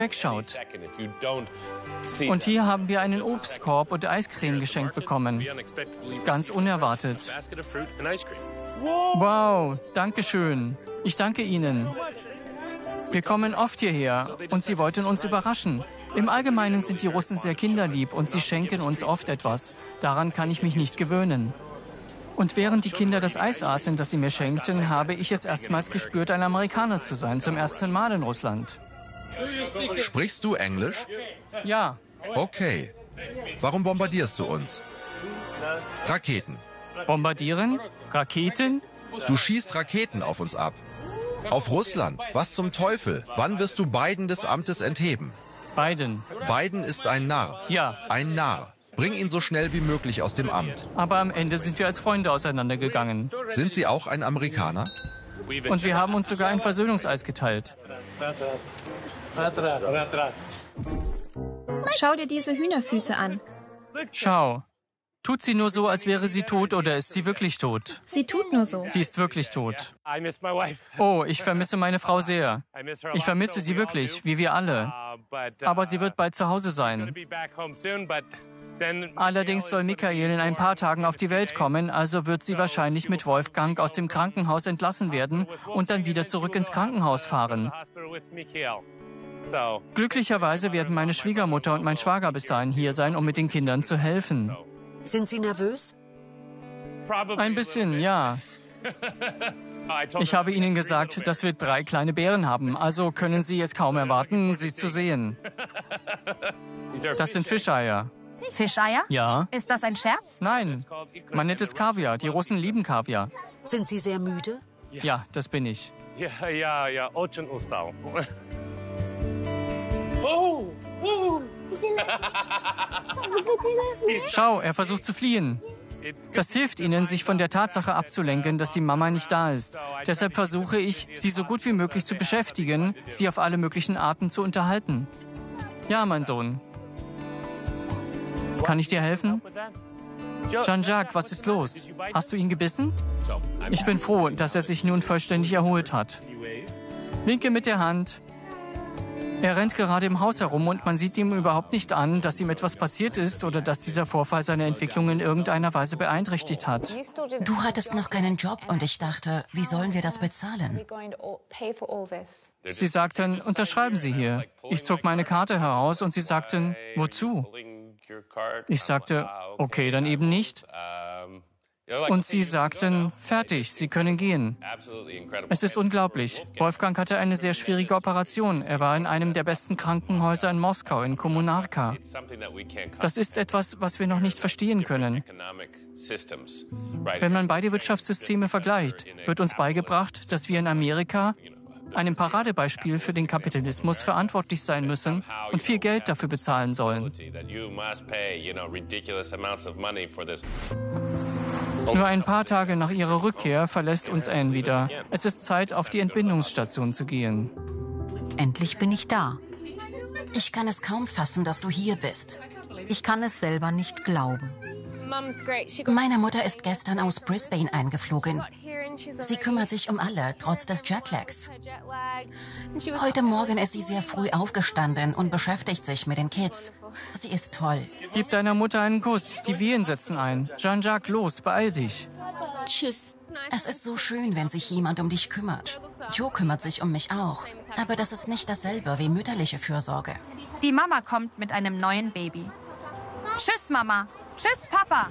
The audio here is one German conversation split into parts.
wegschaut. Und hier haben wir einen Obstkorb und Eiscreme geschenkt bekommen. Ganz unerwartet. Wow, danke schön. Ich danke Ihnen. Wir kommen oft hierher und Sie wollten uns überraschen. Im Allgemeinen sind die Russen sehr kinderlieb und sie schenken uns oft etwas. Daran kann ich mich nicht gewöhnen. Und während die Kinder das Eis aßen, das sie mir schenkten, habe ich es erstmals gespürt, ein Amerikaner zu sein, zum ersten Mal in Russland. Sprichst du Englisch? Ja. Okay. Warum bombardierst du uns? Raketen. Bombardieren? Raketen? Du schießt Raketen auf uns ab. Auf Russland. Was zum Teufel? Wann wirst du Biden des Amtes entheben? Biden. Biden ist ein Narr. Ja. Ein Narr. Bring ihn so schnell wie möglich aus dem Amt. Aber am Ende sind wir als Freunde auseinandergegangen. Sind Sie auch ein Amerikaner? Und wir haben uns sogar ein Versöhnungseis geteilt. Schau dir diese Hühnerfüße an. Schau. Tut sie nur so, als wäre sie tot, oder ist sie wirklich tot? Sie tut nur so. Sie ist wirklich tot. Oh, ich vermisse meine Frau sehr. Ich vermisse sie wirklich, wie wir alle. Aber sie wird bald zu Hause sein. Allerdings soll Michael in ein paar Tagen auf die Welt kommen, also wird sie wahrscheinlich mit Wolfgang aus dem Krankenhaus entlassen werden und dann wieder zurück ins Krankenhaus fahren. Glücklicherweise werden meine Schwiegermutter und mein Schwager bis dahin hier sein, um mit den Kindern zu helfen. Sind Sie nervös? Ein bisschen, ja. Ich habe Ihnen gesagt, dass wir 3 kleine Bären haben, also können Sie es kaum erwarten, sie zu sehen. Das sind Fischeier. Fischeier? Ja. Ist das ein Scherz? Nein, man nennt es Kaviar. Die Russen lieben Kaviar. Sind Sie sehr müde? Ja, das bin ich. Schau, er versucht zu fliehen. Das hilft ihnen, sich von der Tatsache abzulenken, dass die Mama nicht da ist. Deshalb versuche ich, sie so gut wie möglich zu beschäftigen, sie auf alle möglichen Arten zu unterhalten. Ja, mein Sohn. Kann ich dir helfen? Jean-Jacques, was ist los? Hast du ihn gebissen? Ich bin froh, dass er sich nun vollständig erholt hat. Winke mit der Hand. Er rennt gerade im Haus herum und man sieht ihm überhaupt nicht an, dass ihm etwas passiert ist oder dass dieser Vorfall seine Entwicklung in irgendeiner Weise beeinträchtigt hat. Du hattest noch keinen Job und ich dachte, wie sollen wir das bezahlen? Sie sagten, unterschreiben Sie hier. Ich zog meine Karte heraus und sie sagten, wozu? Ich sagte, okay, dann eben nicht. Und sie sagten, fertig, Sie können gehen. Es ist unglaublich. Wolfgang hatte eine sehr schwierige Operation. Er war in einem der besten Krankenhäuser in Moskau, in Kommunarka. Das ist etwas, was wir noch nicht verstehen können. Wenn man beide Wirtschaftssysteme vergleicht, wird uns beigebracht, dass wir in Amerika, einem Paradebeispiel für den Kapitalismus, verantwortlich sein müssen und viel Geld dafür bezahlen sollen. Nur ein paar Tage nach ihrer Rückkehr verlässt uns Anne wieder. Es ist Zeit, auf die Entbindungsstation zu gehen. Endlich bin ich da. Ich kann es kaum fassen, dass du hier bist. Ich kann es selber nicht glauben. Meine Mutter ist gestern aus Brisbane eingeflogen. Sie kümmert sich um alle, trotz des Jetlags. Heute Morgen ist sie sehr früh aufgestanden und beschäftigt sich mit den Kids. Sie ist toll. Gib deiner Mutter einen Kuss. Die Wehen setzen ein. Jean-Jacques, los, beeil dich. Tschüss. Es ist so schön, wenn sich jemand um dich kümmert. Joe kümmert sich um mich auch. Aber das ist nicht dasselbe wie mütterliche Fürsorge. Die Mama kommt mit einem neuen Baby. Tschüss, Mama. Tschüss, Papa.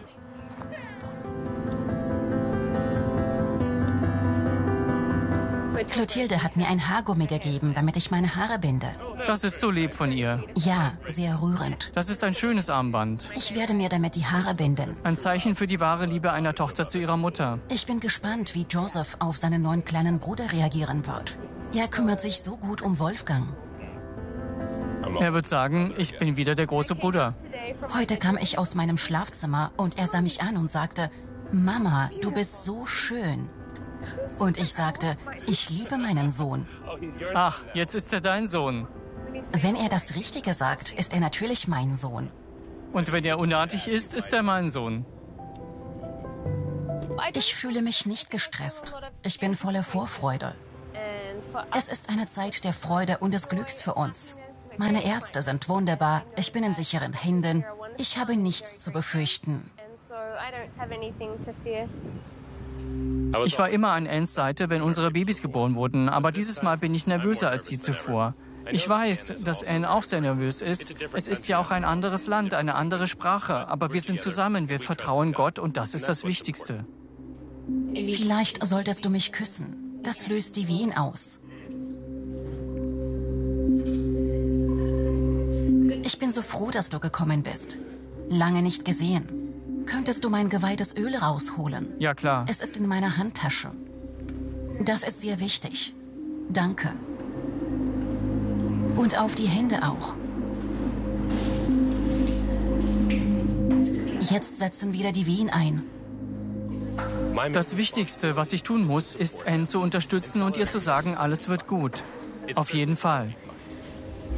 Clotilde hat mir ein Haargummi gegeben, damit ich meine Haare binde. Das ist so lieb von ihr. Ja, sehr rührend. Das ist ein schönes Armband. Ich werde mir damit die Haare binden. Ein Zeichen für die wahre Liebe einer Tochter zu ihrer Mutter. Ich bin gespannt, wie Joseph auf seinen neuen kleinen Bruder reagieren wird. Er kümmert sich so gut um Wolfgang. Er wird sagen, ich bin wieder der große Bruder. Heute kam ich aus meinem Schlafzimmer und er sah mich an und sagte, Mama, du bist so schön. Und ich sagte, ich liebe meinen Sohn. Ach, jetzt ist er dein Sohn. Wenn er das Richtige sagt, ist er natürlich mein Sohn. Und wenn er unartig ist, ist er mein Sohn. Ich fühle mich nicht gestresst. Ich bin voller Vorfreude. Es ist eine Zeit der Freude und des Glücks für uns. Meine Ärzte sind wunderbar. Ich bin in sicheren Händen. Ich habe nichts zu befürchten. Ich war immer an Annes Seite, wenn unsere Babys geboren wurden, aber dieses Mal bin ich nervöser als je zuvor. Ich weiß, dass Anne auch sehr nervös ist. Es ist ja auch ein anderes Land, eine andere Sprache, aber wir sind zusammen, wir vertrauen Gott und das ist das Wichtigste. Vielleicht solltest du mich küssen. Das löst die Wehen aus. Ich bin so froh, dass du gekommen bist. Lange nicht gesehen. Könntest du mein geweihtes Öl rausholen? Ja, klar. Es ist in meiner Handtasche. Das ist sehr wichtig. Danke. Und auf die Hände auch. Jetzt setzen wieder die Wehen ein. Das Wichtigste, was ich tun muss, ist, Anne zu unterstützen und ihr zu sagen, alles wird gut. Auf jeden Fall.